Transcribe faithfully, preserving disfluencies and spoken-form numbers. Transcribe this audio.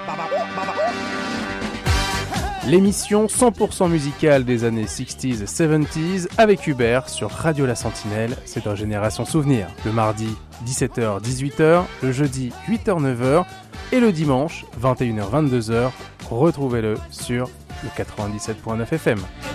L'émission cent pour cent musicale des années sixties et seventies avec Hubert sur Radio La Sentinelle, c'est dans Génération Souvenir. Le mardi, dix-sept heures dix-huit heures, le jeudi, huit heures neuf heures et le dimanche, vingt et une heures vingt-deux heures. Retrouvez-le sur le quatre-vingt-dix-sept virgule neuf F M.